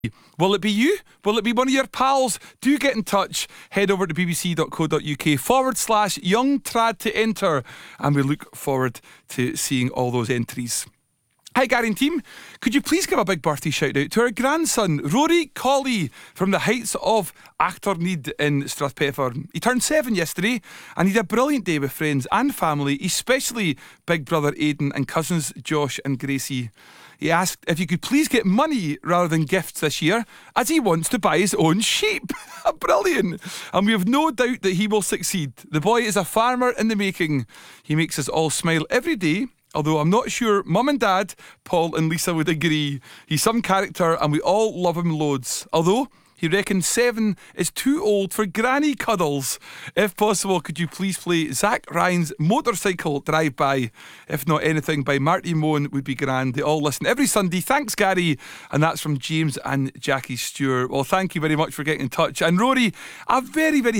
Will it be you? Will it be one of your pals? Do get in touch. Head over to bbc.co.uk/young trad to enter, and we look forward to seeing all those entries. Hi Gary and team, could you please give a big birthday shout out to our grandson Rory Colley from the heights of Achterneed in Strathpeffer. He turned 7 yesterday and he had a brilliant day with friends and family, especially big brother Aidan and cousins Josh and Gracie. He asked if you could please get money rather than gifts this year, as he wants to buy his own sheep. Brilliant. And we have no doubt that he will succeed. The boy is a farmer in the making. He makes us all smile every day, although I'm not sure Mum and Dad, Paul and Lisa, would agree. He's some character and we all love him loads. Although he reckons 7 is too old for granny cuddles. If possible, could you please play Zach Ryan's Motorcycle Drive-By? If not, anything by Marty Moan would be grand. They all listen every Sunday. Thanks, Gary. And that's from James and Jackie Stewart. Well, thank you very much for getting in touch. And Rory, a very, very